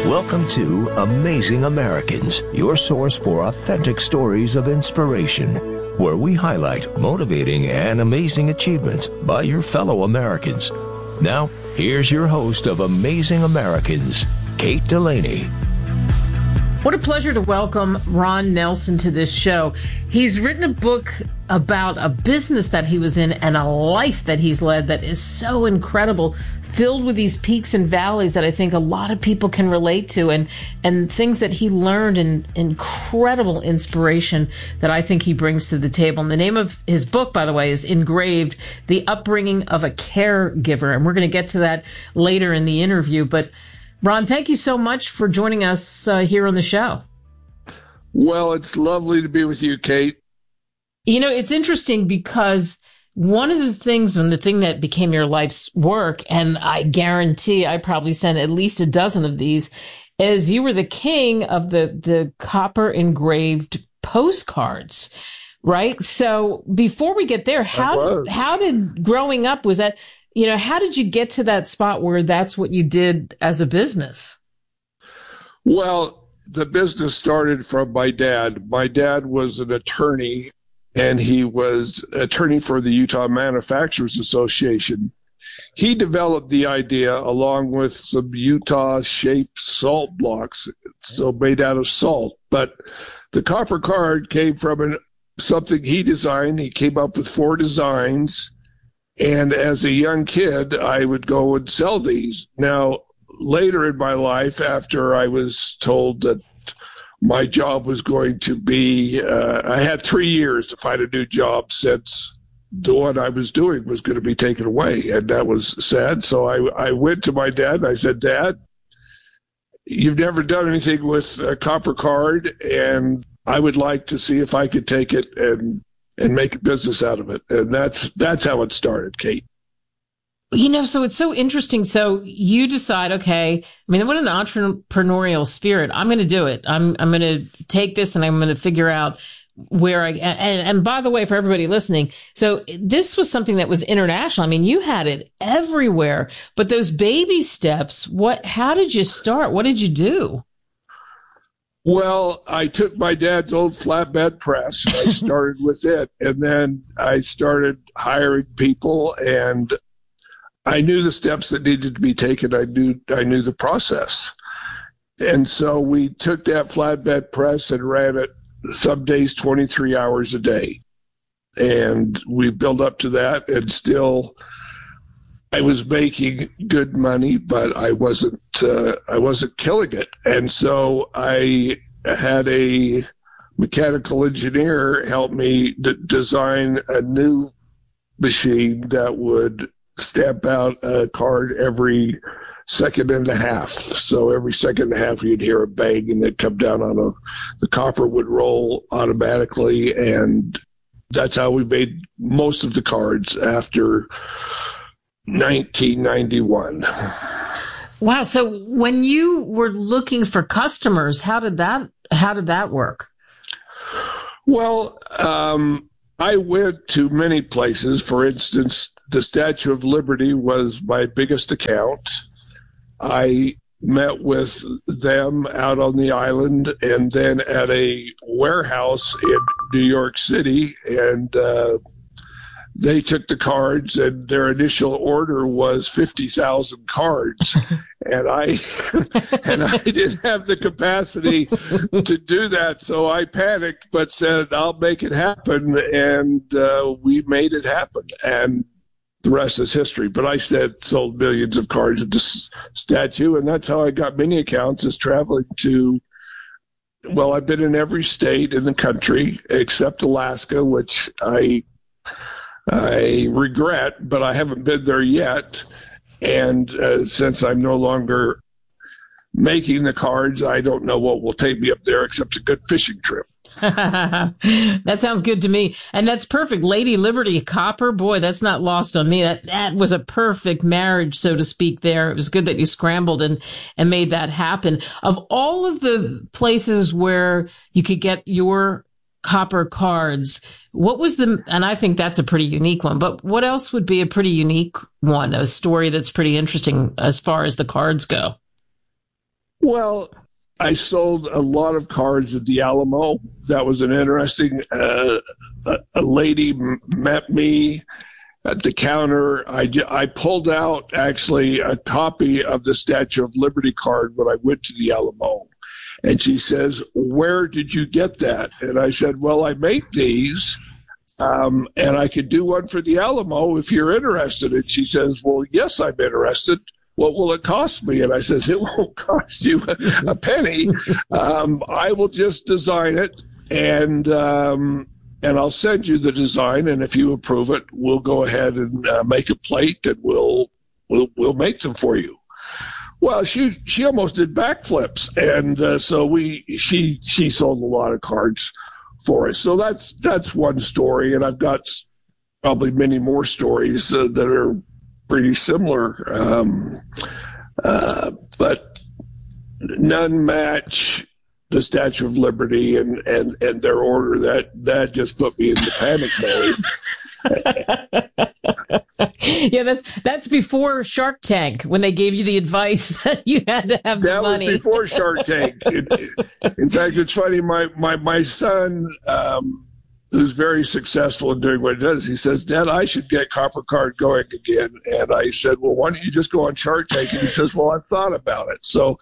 Welcome to Amazing Americans, your source for authentic stories of inspiration, where we highlight motivating and amazing achievements by your fellow Americans. Now, here's your host of Amazing Americans, Kate Delaney. What a pleasure to welcome Ron Nelson to this show. He's written a book about a business that he was in and a life that he's led that is so incredible, filled with these peaks and valleys that I think a lot of people can relate to, and things that he learned, and incredible inspiration that I think he brings to the table. And the name of his book, by the way, is Engraved: The Upbringing of a Caregiver. And we're going to get to that later in the interview. But Ron, thank you so much for joining us here on the show. Well, it's lovely to be with you, Kate. You know, it's interesting because one of the things, and the thing that became your life's work, and I guarantee I probably sent at least a dozen of these, is you were the king of the copper engraved postcards, right? So before we get there, how did growing up, was that, you know, how did you get to that spot where that's what you did as a business? Well, the business started from my dad. My dad was an attorney, and he was attorney for the Utah Manufacturers Association. He developed the idea along with some Utah-shaped salt blocks, so made out of salt. But the copper card came from something he designed. He came up with 4 designs. And as a young kid, I would go and sell these. Now, later in my life, after I was told that my job was going to be, I had 3 years to find a new job since the one I was doing was going to be taken away. And that was sad. So I went to my dad and I said, Dad, you've never done anything with a copper card, and I would like to see if I could take it and make a business out of it. And that's how it started, Kate. You know, so it's so interesting. So you decide, okay, I mean, what an entrepreneurial spirit. I'm going to do it. I'm going to take this and I'm going to figure out where and by the way, for everybody listening, so this was something that was international. I mean, you had it everywhere, but those baby steps, how did you start? What did you do? Well, I took my dad's old flatbed press and I started with it. And then I started hiring people, and I knew the steps that needed to be taken. I knew the process. And so we took that flatbed press and ran it some days 23 hours a day. And we built up to that, and still I was making good money, but I wasn't killing it. And so I had a mechanical engineer help me design a new machine that would stamp out a card every second and a half. So every second and a half you'd hear a bang, and it'd come down on the copper would roll automatically. And that's how we made most of the cards after 1991. Wow. So when you were looking for customers, how did that work? Well, I went to many places. For instance, the Statue of Liberty was my biggest account. I met with them out on the island and then at a warehouse in New York City, and they took the cards, and their initial order was 50,000 cards. And I didn't have the capacity to do that. So I panicked, but said, I'll make it happen. And we made it happen. And the rest is history. But I sold millions of cards at this statue. And that's how I got many accounts, is traveling to, well, I've been in every state in the country except Alaska, which I regret, but I haven't been there yet. And since I'm no longer making the cards, I don't know what will take me up there except a good fishing trip. That sounds good to me. And that's perfect. Lady Liberty Copper, boy, that's not lost on me. That was a perfect marriage, so to speak, there. It was good that you scrambled and made that happen. Of all of the places where you could get your copper cards, what was and I think that's a pretty unique one, but what else would be a pretty unique one, a story that's pretty interesting as far as the cards go? Well, I sold a lot of cards at the Alamo. That was an interesting. A lady met me at the counter. I pulled out actually a copy of the Statue of Liberty card when I went to the Alamo. And she says, "Where did you get that?" And I said, "Well, I make these, and I could do one for the Alamo if you're interested." And she says, "Well, yes, I'm interested. What will it cost me?" And I says, "It won't cost you a penny. I will just design it, and I'll send you the design. And if you approve it, we'll go ahead and make a plate, and we'll make them for you." Well, she almost did backflips, and so she sold a lot of cards for us. So that's one story, and I've got probably many more stories that are pretty similar, but none match the Statue of Liberty and their order. That just put me into panic mode. Yeah, that's before Shark Tank, when they gave you the advice that you had to have the money. That was before Shark Tank. In fact, it's funny. My son, who's very successful in doing what he does, he says, "Dad, I should get Copper Card going again." And I said, "Well, why don't you just go on Shark Tank?" And he says, "Well, I've thought about it." So,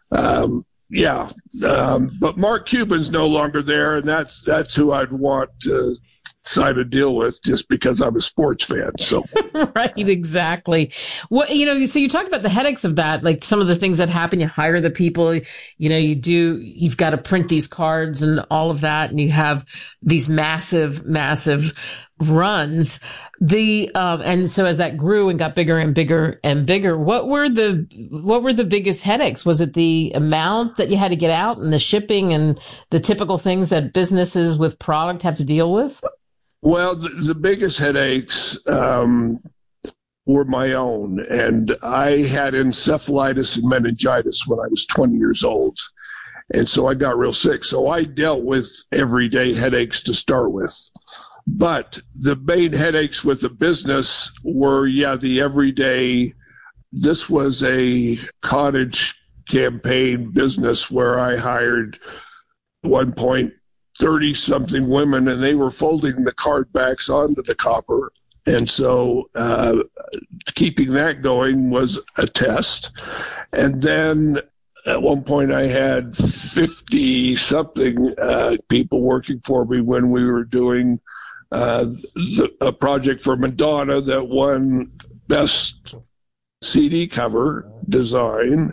but Mark Cuban's no longer there, and that's who I'd want to sign a deal with, just because I'm a sports fan. So right, exactly. Well, so you talked about the headaches of that, like some of the things that happen. You hire the people, you've got to print these cards and all of that, and you have these massive runs. And so as that grew and got bigger and bigger and bigger, what were the biggest headaches? Was it the amount that you had to get out and the shipping and the typical things that businesses with product have to deal with? Well, the biggest headaches were my own, and I had encephalitis and meningitis when I was 20 years old, and so I got real sick. So I dealt with everyday headaches to start with. But the main headaches with the business were, the everyday. This was a cottage campaign business where I hired at one point 30-something women, and they were folding the card backs onto the copper. And so keeping that going was a test. And then at one point I had 50-something people working for me when we were doing a project for Madonna that won Best CD Cover Design.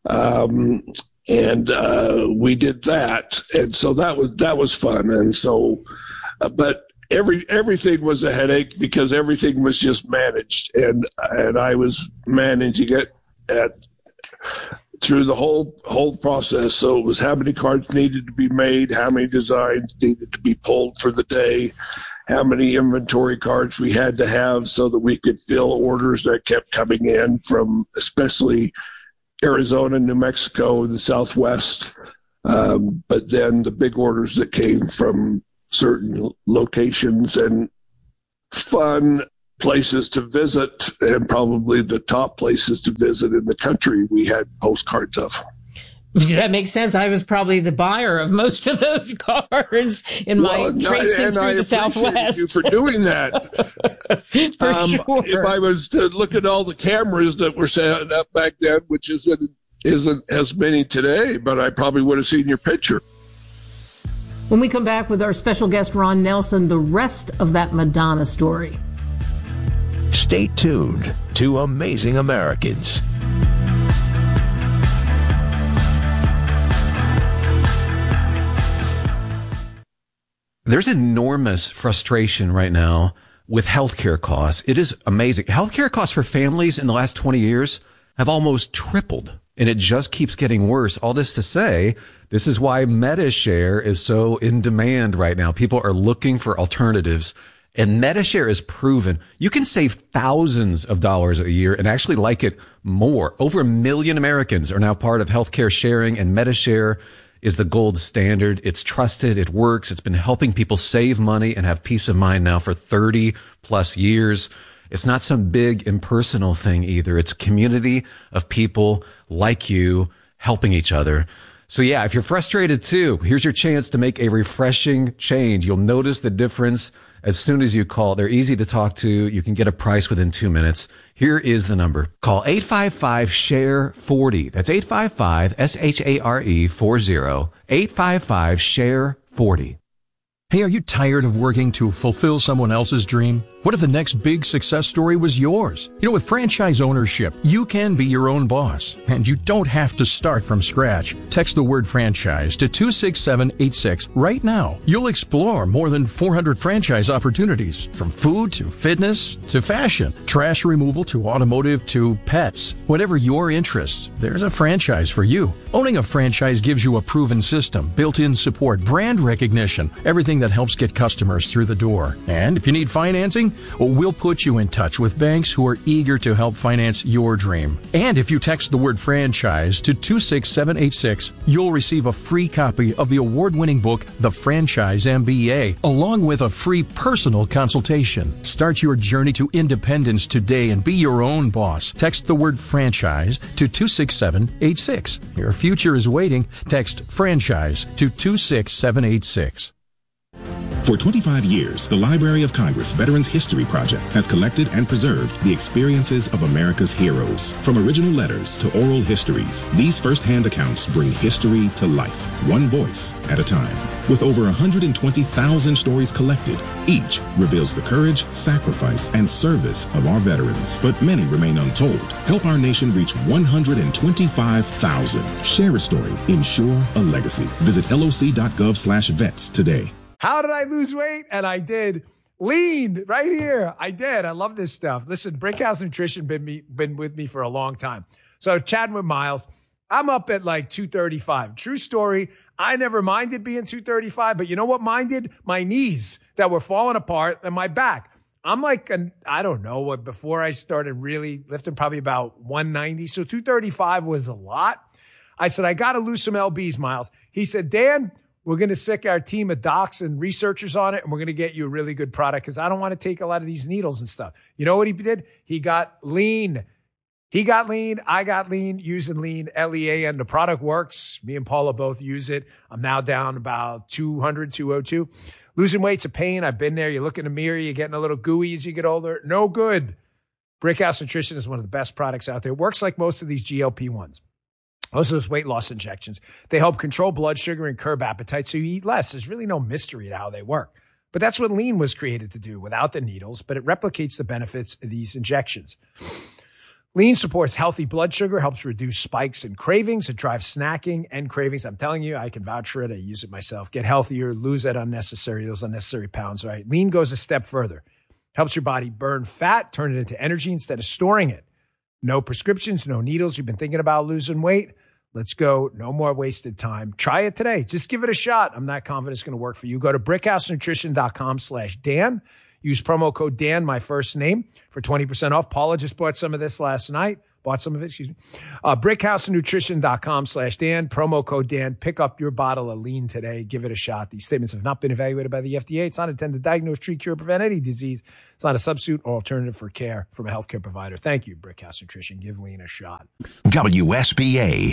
And we did that, and so that was fun. And so, but everything was a headache because everything was just managed, and I was managing it through the whole process. So it was how many cards needed to be made, how many designs needed to be pulled for the day, how many inventory cards we had to have so that we could fill orders that kept coming in from especially Arizona, New Mexico, and the Southwest, but then the big orders that came from certain locations and fun places to visit, and probably the top places to visit in the country we had postcards of. That makes sense. I was probably the buyer of most of those cards in my traipsing through the Southwest. You for doing that. For sure. If I was to look at all the cameras that were set up back then, which isn't as many today, but I probably would have seen your picture. When we come back with our special guest, Ron Nelson, the rest of that Madonna story. Stay tuned to Amazing Americans. There's enormous frustration right now with healthcare costs. It is amazing. Healthcare costs for families in the last 20 years have almost tripled, and it just keeps getting worse. All this to say, this is why MediShare is so in demand right now. People are looking for alternatives, and MediShare is proven. You can save thousands of dollars a year and actually like it more. Over 1 million Americans are now part of healthcare sharing, and MediShare is the gold standard. It's trusted. It works. It's been helping people save money and have peace of mind now for 30 plus years. It's not some big impersonal thing either. It's a community of people like you helping each other. So yeah, if you're frustrated too, here's your chance to make a refreshing change. You'll notice the difference as soon as you call. They're easy to talk to. You can get a price within 2 minutes. Here is the number. Call 855-SHARE-40. That's 855-SHARE-40. 855-SHARE-40. Hey, are you tired of working to fulfill someone else's dream? What if the next big success story was yours? You know, with franchise ownership, you can be your own boss, and you don't have to start from scratch. Text the word franchise to 26786 right now. You'll explore more than 400 franchise opportunities, from food to fitness to fashion, trash removal to automotive to pets. Whatever your interests, there's a franchise for you. Owning a franchise gives you a proven system, built-in support, brand recognition, everything that helps get customers through the door. And if you need financing, well, we'll put you in touch with banks who are eager to help finance your dream. And if you text the word franchise to 26786, you'll receive a free copy of the award-winning book, The Franchise MBA, along with a free personal consultation. Start your journey to independence today and be your own boss. Text the word franchise to 26786. Your future is waiting. Text franchise to 26786. For 25 years, the Library of Congress Veterans History Project has collected and preserved the experiences of America's heroes. From original letters to oral histories, these first-hand accounts bring history to life, one voice at a time. With over 120,000 stories collected, each reveals the courage, sacrifice, and service of our veterans. But many remain untold. Help our nation reach 125,000. Share a story. Ensure a legacy. Visit loc.gov/vets today. How did I lose weight? And I did. Lean right here. I did. I love this stuff. Listen, Brickhouse Nutrition been with me for a long time. So chatting with Miles, I'm up at like 235. True story. I never minded being 235, but you know what minded? My knees that were falling apart and my back. I'm like, I don't know what, before I started really lifting, probably about 190. So 235 was a lot. I said, I got to lose some LBs, Miles. He said, Dan, we're going to sick our team of docs and researchers on it, and we're going to get you a really good product because I don't want to take a lot of these needles and stuff. You know what he did? He got lean. He got lean. I got lean using lean, LEAN. The product works. Me and Paula both use it. I'm now down about 200, 202. Losing weight's a pain. I've been there. You look in the mirror. You're getting a little gooey as you get older. No good. Brickhouse Nutrition is one of the best products out there. It works like most of these GLP-1s. Most of those weight loss injections, they help control blood sugar and curb appetite, so you eat less. There's really no mystery to how they work. But that's what lean was created to do, without the needles, but it replicates the benefits of these injections. Lean supports healthy blood sugar, helps reduce spikes and cravings. It drives snacking and cravings. I'm telling you, I can vouch for it. I use it myself. Get healthier, lose those unnecessary pounds, right? Lean goes a step further. Helps your body burn fat, turn it into energy instead of storing it. No prescriptions, no needles. You've been thinking about losing weight? Let's go. No more wasted time. Try it today. Just give it a shot. I'm not confident it's going to work for you. Go to brickhousenutrition.com/Dan. Use promo code Dan, my first name, for 20% off. Paula just bought some of this last night. brickhousenutrition.com/Dan. Promo code Dan. Pick up your bottle of lean today. Give it a shot. These statements have not been evaluated by the FDA. It's not intended to diagnose, treat, cure, prevent any disease. It's not a substitute or alternative for care from a healthcare provider. Thank you, Brickhouse Nutrition. Give lean a shot. WSBA.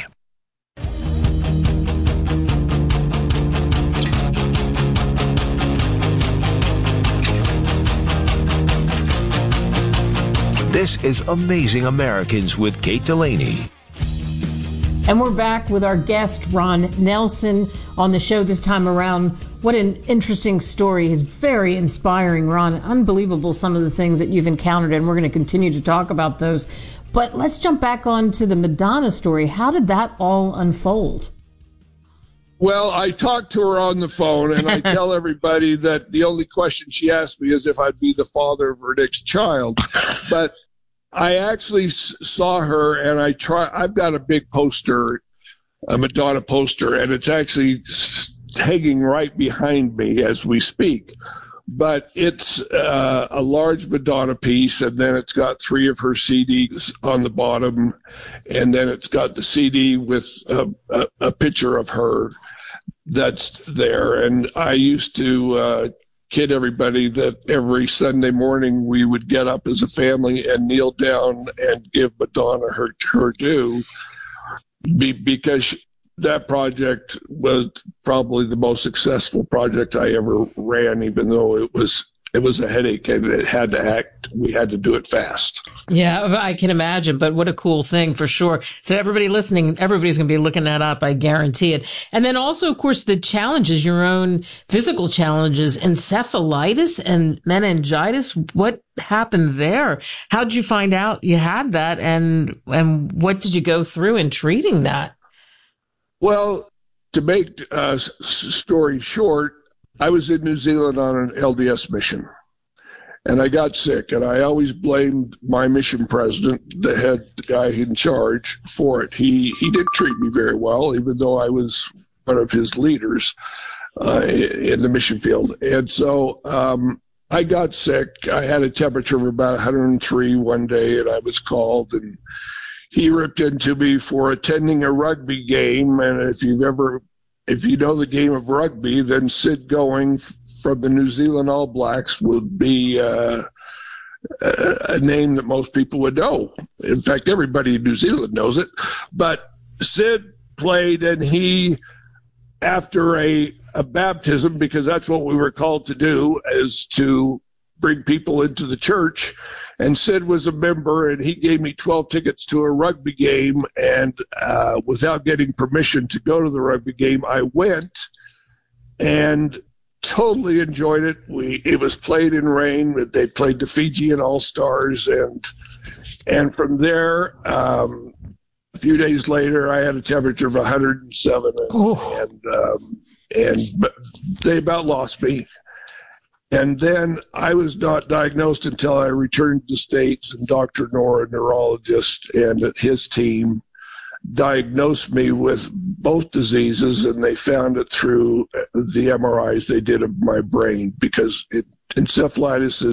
This is Amazing Americans with Kate Delaney. And we're back with our guest, Ron Nelson, on the show this time around. What an interesting story. He's very inspiring, Ron. Unbelievable, some of the things that you've encountered, and we're going to continue to talk about those. But let's jump back on to the Madonna story. How did that all unfold? Well, I talked to her on the phone, and I tell everybody that the only question she asked me is if I'd be the father of her next child. But I actually saw her, and I've got a big poster, a Madonna poster, and it's actually hanging right behind me as we speak. But it's a large Madonna piece, and then it's got 3 of her CDs on the bottom, and then it's got the CD with a picture of her that's there. And I used to kid everybody that every Sunday morning we would get up as a family and kneel down and give Madonna her due. because that project was probably the most successful project I ever ran, even though it was a headache and it had to act. We had to do it fast. Yeah, I can imagine, but what a cool thing for sure. So everybody listening, everybody's going to be looking that up. I guarantee it. And then also, of course, the challenges, your own physical challenges, encephalitis and meningitis. What happened there? How did you find out you had that? And what did you go through in treating that? Well, to make a story short, I was in New Zealand on an LDS mission, and I got sick, and I always blamed my mission president, the guy in charge, for it. He didn't treat me very well, even though I was one of his leaders in the mission field. And so I got sick. I had a temperature of about 103 one day, and I was called, and he ripped into me for attending a rugby game. And if you know the game of rugby, then Sid Going from the New Zealand All Blacks would be a name that most people would know. In fact, everybody in New Zealand knows it. But Sid played, and he, after a baptism, because that's what we were called to do, is to bring people into the church. And Sid was a member, and he gave me 12 tickets to a rugby game. And without getting permission to go to the rugby game, I went and totally enjoyed it. It was played in rain. They played the Fijian All-Stars. And from there, a few days later, I had a temperature of 107. And they about lost me. And then I was not diagnosed until I returned to the States, and Dr. Nora, a neurologist, and his team diagnosed me with both diseases, and they found it through the MRIs they did of my brain, because encephalitis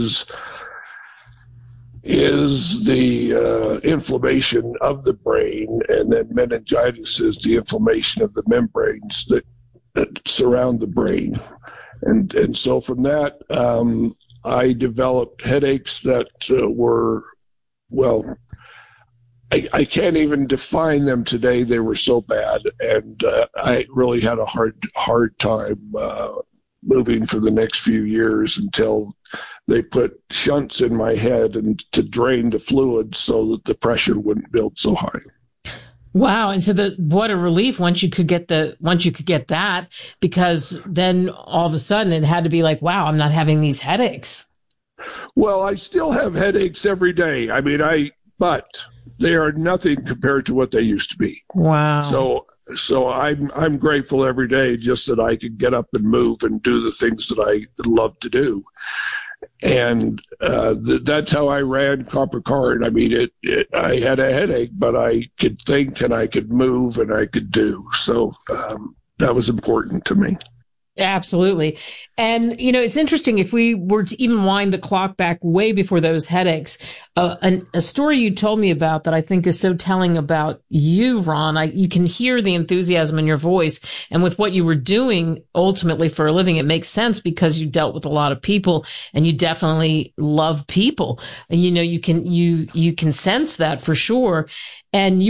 is the inflammation of the brain, and then meningitis is the inflammation of the membranes that surround the brain. And so from that, I developed headaches that were, well, I can't even define them today. They were so bad, and I really had a hard time moving for the next few years until they put shunts in my head and to drain the fluid so that the pressure wouldn't build so high. Wow. And so what a relief once you could get that, because then all of a sudden it had to be like, wow, I'm not having these headaches. Well, I still have headaches every day. I mean, but they are nothing compared to what they used to be. Wow. So I'm grateful every day just that I can get up and move and do the things that I love to do. And that's how I ran Copper Card. I mean, I had a headache, but I could think and I could move and I could do. So that was important to me. Absolutely. And, it's interesting, if we were to even wind the clock back way before those headaches, a story you told me about that I think is so telling about you, Ron. You can hear the enthusiasm in your voice, and with what you were doing ultimately for a living, it makes sense because you dealt with a lot of people and you definitely love people. And, you can sense that for sure. And you